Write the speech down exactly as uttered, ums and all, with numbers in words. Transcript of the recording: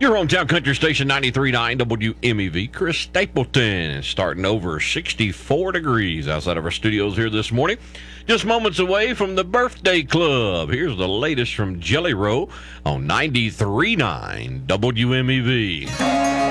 Your hometown country station ninety-three point nine W M E V. Chris Stapleton starting over sixty-four degrees outside of our studios here this morning. Just moments away from the birthday club. Here's the latest from Jelly Roll on ninety-three point nine W M E V.